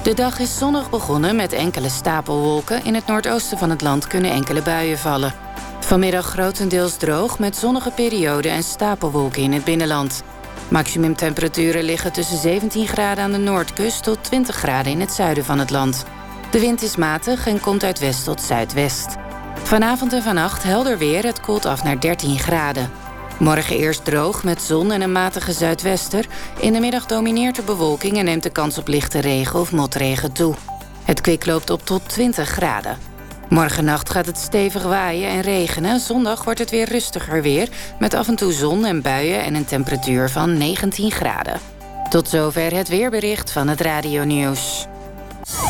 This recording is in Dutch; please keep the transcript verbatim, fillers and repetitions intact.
De dag is zonnig begonnen met enkele stapelwolken. In het noordoosten van het land kunnen enkele buien vallen. Vanmiddag grotendeels droog met zonnige perioden en stapelwolken in het binnenland. Maximumtemperaturen liggen tussen zeventien graden aan de noordkust tot twintig graden in het zuiden van het land. De wind is matig en komt uit west tot zuidwest. Vanavond en vannacht helder weer, het koelt af naar dertien graden. Morgen eerst droog met zon en een matige zuidwester. In de middag domineert de bewolking en neemt de kans op lichte regen of motregen toe. Het kwik loopt op tot twintig graden. Morgennacht gaat het stevig waaien en regenen. Zondag wordt het weer rustiger weer, met af en toe zon en buien en een temperatuur van negentien graden. Tot zover het weerbericht van het Radio Nieuws.